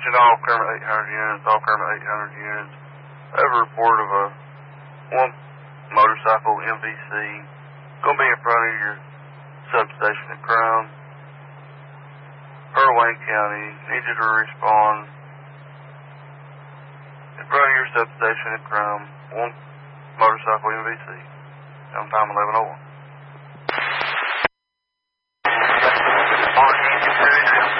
Attention all Kermit 800 units, all Kermit 800 units. I have a report of one motorcycle MVC going to be in front of your substation at Crum, Pearl Wayne County. Need you to respond in front of your substation at Crum, one motorcycle MVC. Sometime 11:01.